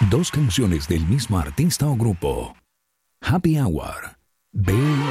Dos canciones del mismo artista o grupo. Happy Hour.